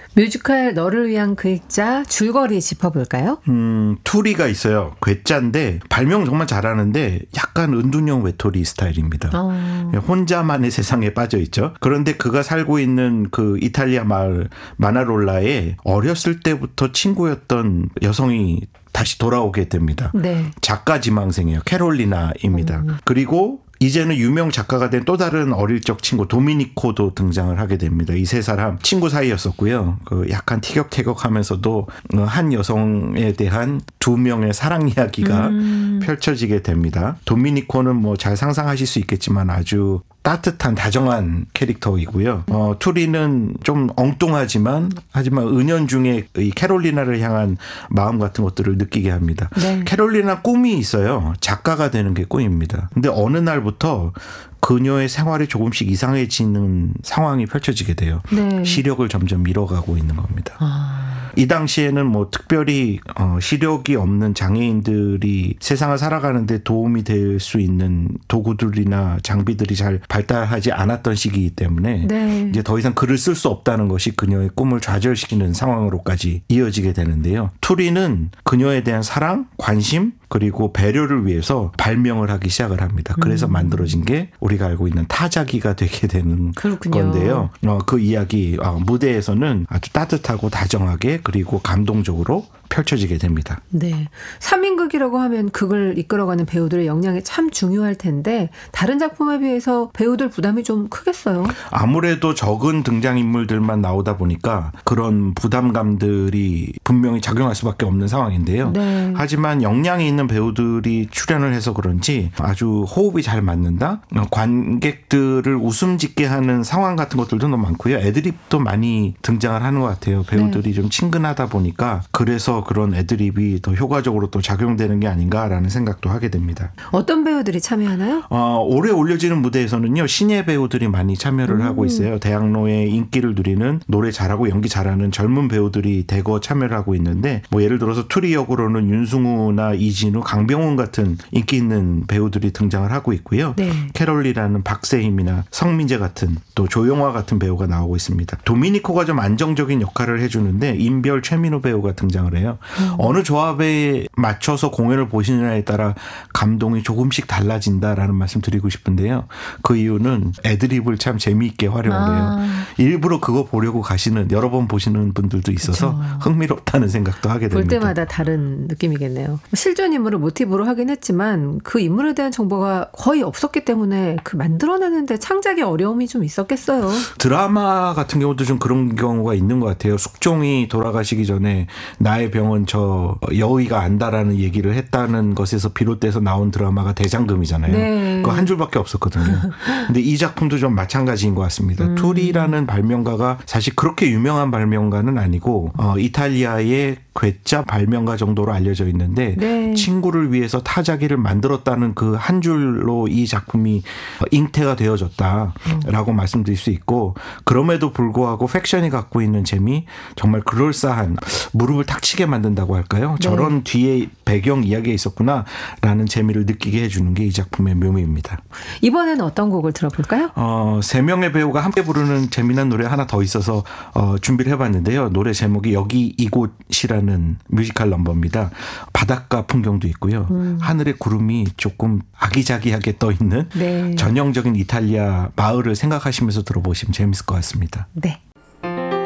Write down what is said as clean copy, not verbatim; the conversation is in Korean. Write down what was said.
뮤지컬 너를 위한 글자 줄거리 짚어볼까요? 투리가 있어요. 괴짜인데 발명 정말 잘하는데 약간 은둔형 외톨이 스타일입니다. 혼자만의 세상에 빠져 있죠. 그런데 그가 살고 있는 그 이탈리아 마을 마나롤라에 어렸을 때부터 친구였던 여성이 다시 돌아오게 됩니다. 네. 작가 지망생이에요. 캐롤리나입니다. 그리고 이제는 유명 작가가 된 또 다른 어릴 적 친구 도미니코도 등장을 하게 됩니다. 이 세 사람 친구 사이였었고요. 그 약간 티격태격하면서도 한 여성에 대한 두 명의 사랑 이야기가 펼쳐지게 됩니다. 도미니코는 뭐 잘 상상하실 수 있겠지만 아주 따뜻한 다정한 캐릭터이고요. 투리는 좀 엉뚱하지만 하지만 은연중에 이 캐롤리나를 향한 마음 같은 것들을 느끼게 합니다. 네. 캐롤리나 꿈이 있어요. 작가가 되는 게 꿈입니다. 근데 어느 날부터 그녀의 생활이 조금씩 이상해지는 상황이 펼쳐지게 돼요. 네. 시력을 점점 잃어가고 있는 겁니다. 이 당시에는 뭐 특별히 시력이 없는 장애인들이 세상을 살아가는데 도움이 될 수 있는 도구들이나 장비들이 잘 발달하지 않았던 시기이기 때문에 네. 이제 더 이상 글을 쓸 수 없다는 것이 그녀의 꿈을 좌절시키는 상황으로까지 이어지게 되는데요. 투리는 그녀에 대한 사랑, 관심 그리고 배려를 위해서 발명을 하기 시작을 합니다. 그래서 만들어진 게 우리가 알고 있는 타자기가 되게 되는 그렇군요. 건데요. 그 이야기 무대에서는 아주 따뜻하고 다정하게 그리고 감동적으로 펼쳐지게 됩니다. 네. 3인극이라고 하면 극을 이끌어가는 배우들의 역량이 참 중요할 텐데 다른 작품에 비해서 배우들 부담이 좀 크겠어요. 아무래도 적은 등장인물들만 나오다 보니까 그런 부담감들이 분명히 작용할 수밖에 없는 상황인데요. 네. 하지만 역량이 있는 배우들이 출연을 해서 그런지 아주 호흡이 잘 맞는다. 관객들을 웃음 짓게 하는 상황 같은 것들도 너무 많고요. 애드립도 많이 등장을 하는 것 같아요. 배우들이 좀 친근하다 보니까 그래서 그런 애드립이 더 효과적으로 또 작용되는 게 아닌가라는 생각도 하게 됩니다. 어떤 배우들이 참여하나요? 올해 올려지는 무대에서는요. 신예 배우들이 많이 참여를 하고 있어요. 대학로의 인기를 누리는 노래 잘하고 연기 잘하는 젊은 배우들이 대거 참여를 하고 있는데 뭐 예를 들어서 투리 역으로는 윤승우나 이진우, 강병훈 같은 인기 있는 배우들이 등장을 하고 있고요. 네. 캐롤리라는 박세임이나 성민재 같은 또 조영화 같은 배우가 나오고 있습니다. 도미니코가 좀 안정적인 역할을 해주는데 임별, 최민호 배우가 등장을 해요. 어느 조합에 맞춰서 공연을 보시느냐에 따라 감동이 조금씩 달라진다라는 말씀 드리고 싶은데요. 그 이유는 애드립을 참 재미있게 활용을 해요. 일부러 그거 보려고 가시는 여러 번 보시는 분들도 있어서 그렇죠. 흥미롭다는 생각도 하게 됩니다. 볼 때마다 다른 느낌이겠네요. 실존 인물을 모티브로 하긴 했지만 그 인물에 대한 정보가 거의 없었기 때문에 그 만들어내는데 창작의 어려움이 좀 있었겠어요. 드라마 같은 경우도 좀 그런 경우가 있는 것 같아요. 숙종이 돌아가시기 전에 나의 병은 저 여의가 안다라는 얘기를 했다는 것에서 비롯돼서 나온 드라마가 대장금이잖아요. 네. 그거 한 줄밖에 없었거든요. 근데 이 작품도 좀 마찬가지인 것 같습니다. 투리라는 발명가가 사실 그렇게 유명한 발명가는 아니고 이탈리아의 괴짜 발명가 정도로 알려져 있는데 네. 친구를 위해서 타자기를 만들었다는 그 한 줄로 이 작품이 잉태가 되어졌다라고 말씀드릴 수 있고 그럼에도 불구하고 팩션이 갖고 있는 재미 정말 그럴싸한 무릎을 탁 치게 만든다고 할까요? 네. 저런 뒤에 배경 이야기가 있었구나라는 재미를 느끼게 해주는 게 이 작품의 묘미입니다. 이번에는 어떤 곡을 들어볼까요? 세 명의 배우가 함께 부르는 재미난 노래 하나 더 있어서 준비를 해봤는데요. 노래 제목이 여기 이곳이라는 뮤지컬 넘버입니다. 바닷가 풍경도 있고요. 하늘에 구름이 조금 아기자기하게 떠있는 네. 전형적인 이탈리아 마을을 생각하시면서 들어보시면 재밌을 것 같습니다. 네.